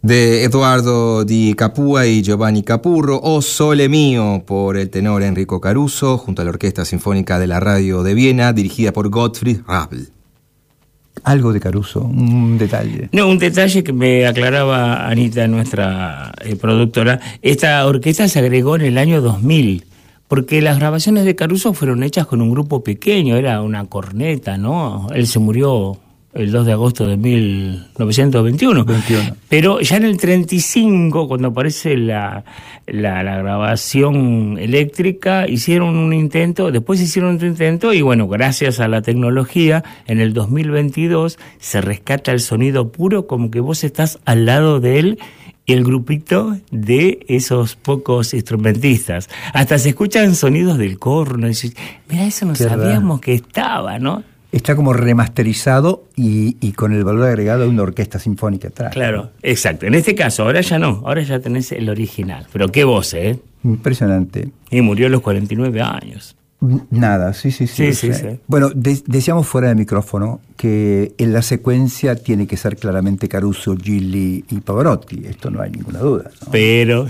de Eduardo Di Capua y Giovanni Capurro, O Sole Mio, por el tenor Enrico Caruso, junto a la Orquesta Sinfónica de la Radio de Viena, dirigida por Gottfried Ravel. Algo de Caruso, un detalle. No, un detalle que me aclaraba Anita, nuestra productora. Esta orquesta se agregó en el año 2000, porque las grabaciones de Caruso fueron hechas con un grupo pequeño, era una corneta, ¿no? Él se murió el 2 de agosto de 1921. Pero ya en el 35, cuando aparece la grabación eléctrica, hicieron un intento, después hicieron otro intento, y bueno, gracias a la tecnología, en el 2022 se rescata el sonido puro, como que vos estás al lado de él, y el grupito de esos pocos instrumentistas. Hasta se escuchan sonidos del corno, y dices, mira, eso no sabíamos que estaba, ¿no? Está como remasterizado y con el valor agregado de una orquesta sinfónica atrás. Claro, exacto. En este caso, ahora ya no, ahora ya tenés el original. Pero qué voz, ¿eh? Impresionante. Y murió a los 49 años. Nada, sí. Sí. Bueno, decíamos fuera de micrófono que en la secuencia tiene que ser claramente Caruso, Gilli y Pavarotti. Esto no hay ninguna duda, ¿no? Pero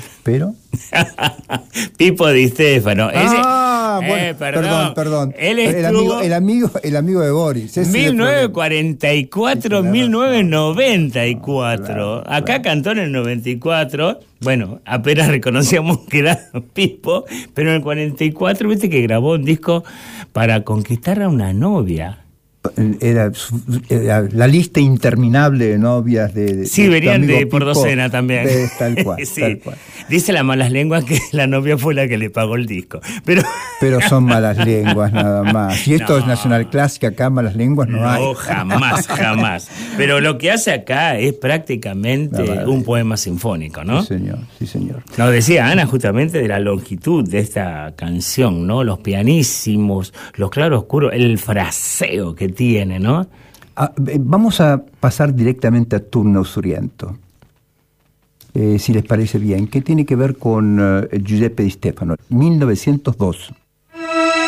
Pipo Di Stefano. Perdón. Él estuvo el amigo de Boris. 1944, 1994. Acá cantó en el 94. Bueno, apenas reconocíamos que era Pipo, pero en el 44, viste que grabó un disco para conquistar a una novia. Era la lista interminable de novias de sí, venían de por Pipo, docena también. Tal cual, sí. tal cual. Dice las malas lenguas que la novia fue la que le pagó el disco. Pero son malas lenguas nada más. Y esto es Nacional Clásica, acá malas lenguas no hay. No, jamás. Pero lo que hace acá es prácticamente un poema sinfónico, ¿no? Sí, señor. Nos decía Ana justamente de la longitud de esta canción, ¿no? Los pianísimos, los claroscuros, el fraseo que tiene, ¿no? Vamos a pasar directamente a Turno Suriento, si les parece bien, que tiene que ver con Giuseppe Di Stefano, 1902.